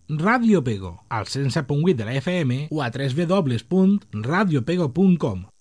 Ràdio Pego, al 107.8 de la FM o a www.radiopego.com.